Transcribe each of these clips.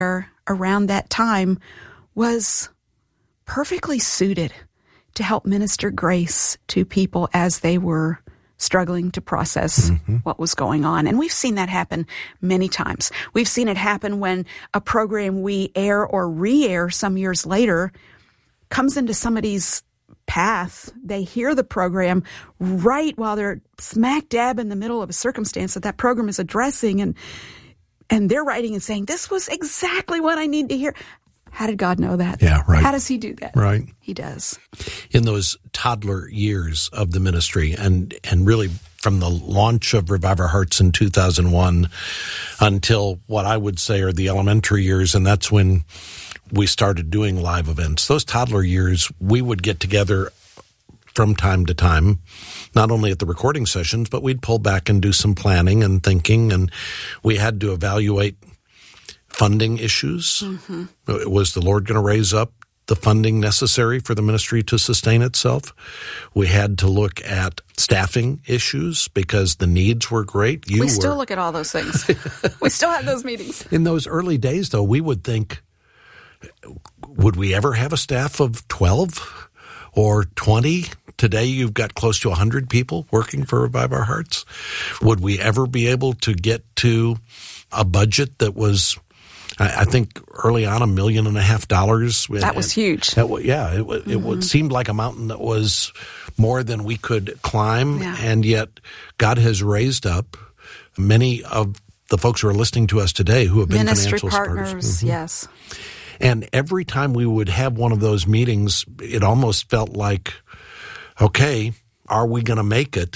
around that time was perfectly suited to help minister grace to people as they were struggling to process what was going on. And we've seen that happen many times. We've seen it happen when a program we air or re-air some years later comes into somebody's path. They hear the program right while they're smack dab in the middle of a circumstance that program is addressing, and they're writing and saying, this was exactly what I need to hear. How did God know that? Yeah, right. How does he do that? Right. He does. In those toddler years of the ministry and really from the launch of Revive Our Hearts in 2001 until what I would say are the elementary years, and that's when we started doing live events. Those toddler years, we would get together from time to time, not only at the recording sessions, but we'd pull back and do some planning and thinking, and we had to evaluate funding issues. Was the Lord going to raise up the funding necessary for the ministry to sustain itself? We had to look at staffing issues because the needs were great. We still look at all those things. We still have those meetings. In those early days, though, we would think, would we ever have a staff of 12 or 20? Today, you've got close to 100 people working for Revive Our Hearts. Would we ever be able to get to a budget that was, I think, early on $1.5 million? That was huge. It seemed like a mountain that was more than we could climb, and yet God has raised up many of the folks who are listening to us today who have been ministry financial partners. Yes. And every time we would have one of those meetings, it almost felt like, okay, are we going to make it?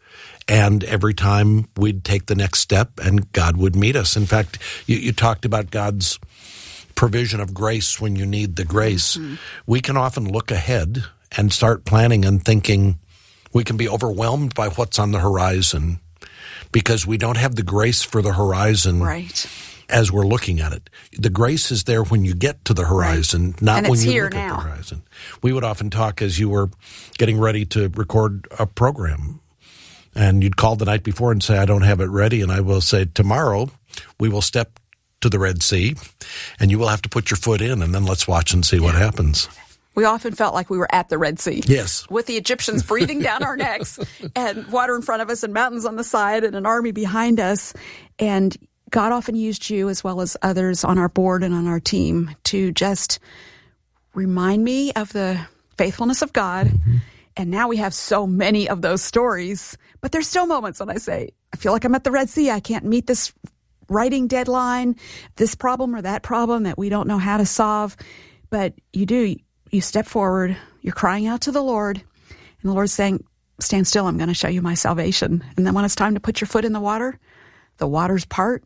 And every time we'd take the next step and God would meet us. In fact, you talked about God's provision of grace when you need the grace. We can often look ahead and start planning and thinking we can be overwhelmed by what's on the horizon because we don't have the grace for the horizon. Right. As we're looking at it. The grace is there when you get to the horizon, not when you look at the horizon. We would often talk as you were getting ready to record a program, and you'd call the night before and say, I don't have it ready, and I will say, tomorrow we will step to the Red Sea, and you will have to put your foot in, and then let's watch and see what happens. We often felt like we were at the Red Sea. Yes. With the Egyptians breathing down our necks, and water in front of us, and mountains on the side, and an army behind us, and God often used you as well as others on our board and on our team to just remind me of the faithfulness of God. And now we have so many of those stories, but there's still moments when I say, I feel like I'm at the Red Sea. I can't meet this writing deadline, this problem or that problem that we don't know how to solve. But you do. You step forward. You're crying out to the Lord. And the Lord's saying, stand still. I'm going to show you my salvation. And then when it's time to put your foot in the waters part.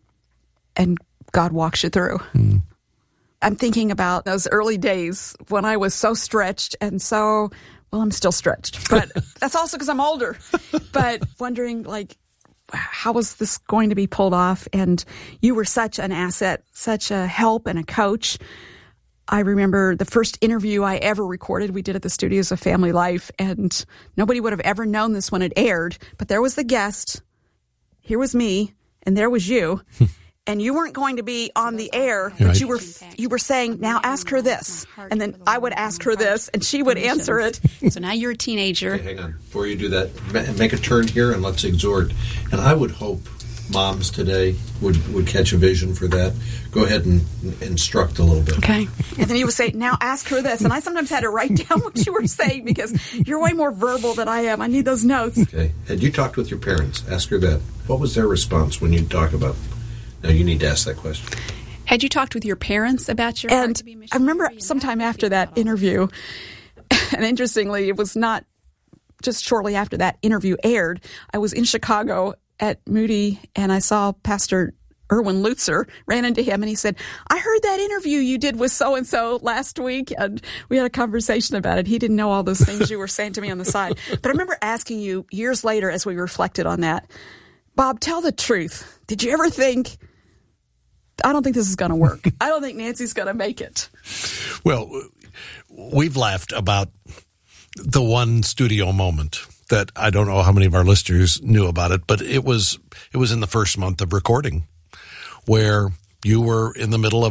And God walks you through. I'm thinking about those early days when I was so stretched and so, well, I'm still stretched, but that's also because I'm older, but wondering like, how was this going to be pulled off? And you were such an asset, such a help and a coach. I remember the first interview I ever recorded, we did at the studios of Family Life, and nobody would have ever known this when it aired, but there was the guest, here was me, and there was you. And you weren't going to be on the air, but you were saying, now ask her this. And then I would ask her this, and she would answer it. So now you're a teenager. Okay, hang on. Before you do that, make a turn here and let's exhort. And I would hope moms today would catch a vision for that. Go ahead and instruct a little bit. Okay. And then you would say, now ask her this. And I sometimes had to write down what you were saying because you're way more verbal than I am. I need those notes. Okay. Had you talked with your parents? Ask her that. What was their response when you talk about... No, you need to ask that question. Had you talked with your parents about your heart to be missionary? I remember sometime after that interview, and interestingly, it was not just shortly after that interview aired, I was in Chicago at Moody, and I saw Pastor Erwin Lutzer, ran into him, and he said, I heard that interview you did with so-and-so last week, and we had a conversation about it. He didn't know all those things you were saying to me on the side. But I remember asking you years later as we reflected on that, Bob, tell the truth. Did you ever think... I don't think this is going to work. I don't think Nancy's going to make it. Well, we've laughed about the one studio moment that I don't know how many of our listeners knew about it, but it was in the first month of recording where you were in the middle of